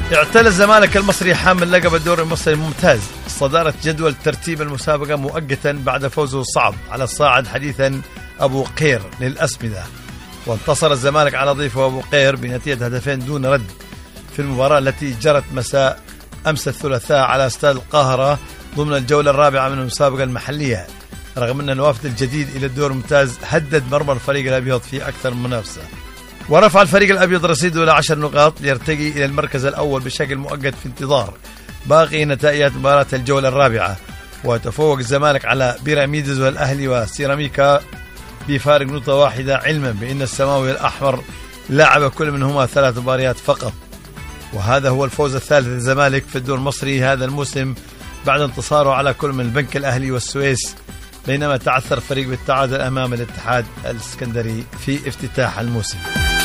اعتلى الزمالك المصري حامل لقب الدوري المصري الممتاز صدارة جدول ترتيب المسابقة مؤقتا بعد فوزه الصعب على الصاعد حديثا أبو قير للأسمدة. وانتصر الزمالك على ضيفه أبو قير بنتيجة هدفين دون رد في المباراة التي جرت مساء أمس الثلاثاء على استاد القاهرة ضمن الجولة الرابعة من المسابقة المحلية، رغم أن الوافد الجديد إلى الدور الممتاز هدد مرمى الفريق الأبيض في أكثر من منافسة. ورفع الفريق الأبيض رصيده إلى 10 نقاط ليرتقي إلى المركز الأول بشكل مؤقت في انتظار باقي نتائج مباراة الجولة الرابعة. وتفوق الزمالك على بيراميدز والأهلي وسيراميكا بفارق نقطة واحدة، علما بأن السماوي الأحمر لعب كل منهما 3 مباريات فقط. وهذا هو الفوز الثالث للزمالك في الدور المصري هذا الموسم بعد انتصاره على كل من البنك الأهلي والسويس، بينما تعثر الفريق بالتعادل أمام الاتحاد الاسكندري في افتتاح الموسم.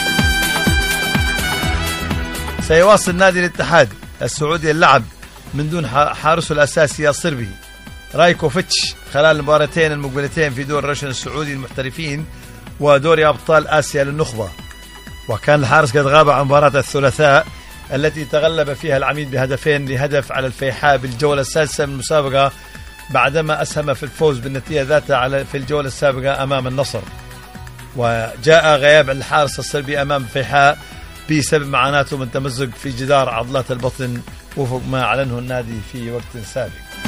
سيواصل نادي الاتحاد السعودي اللعب من دون حارسه الأساسي الصربي رايكوفيتش خلال المباراتين المقبلتين في دور الرشن السعودي المحترفين ودوري أبطال آسيا للنخبة. وكان الحارس قد غاب عن مباراة الثلاثاء التي تغلب فيها العميد بهدفين لهدف على الفيحاء بالجولة السادسة من المسابقة، بعدما أسهم في الفوز بالنتيجة ذاتها في الجولة السابقة أمام النصر. وجاء غياب الحارس الصربي أمام الفيحاء بسبب معاناته من تمزق في جدار عضلات البطن وفق ما أعلنه النادي في وقت سابق.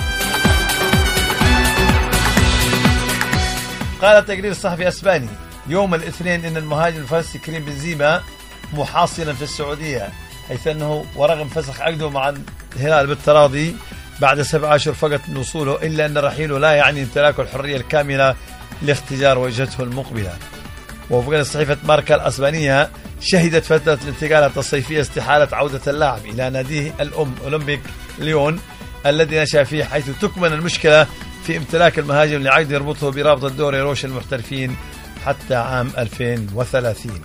قال التقرير الصحفي الأسباني يوم الاثنين أن المهاجم الفرنسي كريم بنزيما محاصلا في السعودية، حيث أنه ورغم فسخ عقده مع الهلال بالتراضي بعد 7 أشهر فقط من وصوله، إلا أن رحيله لا يعني امتلاكه الحرية الكاملة لاختيار وجهته المقبلة. ووفقا لصحيفة ماركا الأسبانية شهدت فترة الانتقالات الصيفية استحالة عودة اللاعب إلى ناديه الأم أولمبيك ليون الذي نشأ فيه، حيث تكمن المشكلة في امتلاك المهاجم لعقد يربطه برابطة دوري روش المحترفين حتى عام 2030.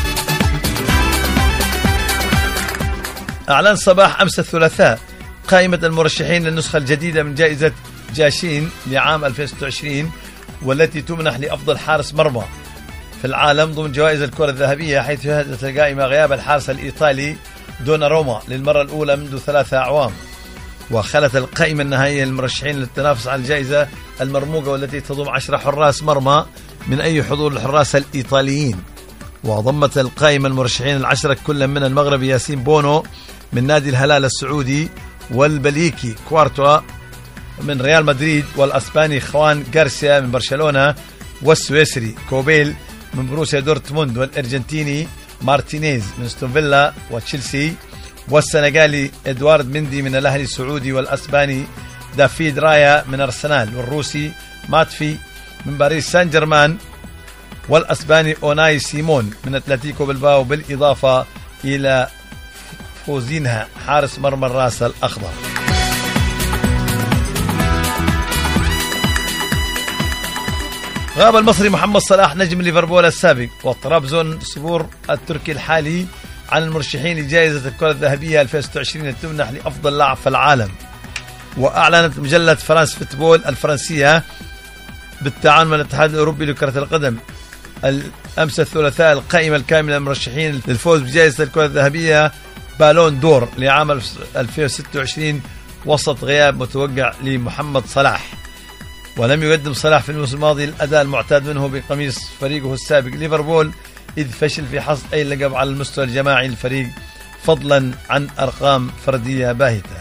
أعلن صباح أمس الثلاثاء قائمة المرشحين للنسخة الجديدة من جائزة جاشين لعام 2026 والتي تمنح لأفضل حارس مرمى في العالم ضمن جوائز الكرة الذهبية، حيث شهدت القائمة غياب الحارس الإيطالي دوناروما للمرة الأولى منذ 3 أعوام. وخلت القائمة النهائية للمرشحين للتنافس على الجائزة المرموقة والتي تضم 10 حراس مرمى من أي حضور الحراس الإيطاليين. وضمت القائمة المرشحين 10 كل من المغربي ياسين بونو من نادي الهلال السعودي، والبليكي كوارتوا من ريال مدريد، والأسباني خوان غارسيا من برشلونة، والسويسري كوبيل من بروسيا دورتموند، والأرجنتيني مارتينيز من استون فيلا وتشيلسي، والسنغالي إدوارد مندي من الأهلي السعودي، والأسباني دافيد رايا من أرسنال، والروسي ماتفي من باريس سان جيرمان، والأسباني أوناي سيمون من أتلتيكو بلباو، بالإضافة إلى فوزينها حارس مرمى الراس الأخضر. غاب المصري محمد صلاح نجم ليفربول السابق وطرابزون سبور التركي الحالي عن المرشحين لجائزة الكرة الذهبية 2026 التي تمنح لأفضل لاعب في العالم. وأعلنت مجلة فرانس فوتبول الفرنسية بالتعاون مع الاتحاد الأوروبي لكرة القدم أمس الثلاثاء القائمة الكاملة للمرشحين للفوز بجائزة الكرة الذهبية بالون دور لعام 2026 وسط غياب متوقع لمحمد صلاح. ولم يقدم صلاح في الموسم الماضي الأداء المعتاد منه بقميص فريقه السابق ليفربول، إذ فشل في حصد أي لقب على المستوى الجماعي للفريق فضلا عن أرقام فردية باهتة.